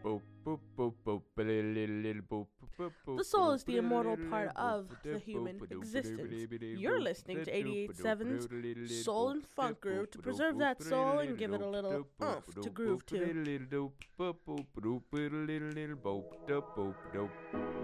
The soul is the immortal part of the human existence. You're listening to 88.7's Soul and Funk Groove to preserve that soul and give it a little oomph to groove to.